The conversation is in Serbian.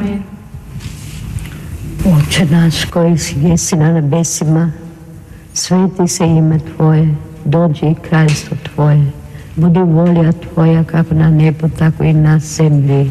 Amen. Oče naš koji jesi na nebesima, sveti se ime Tvoje, dođi kraljestvo Tvoje, budi volja Tvoja kako na nebu, tako i na zemlji.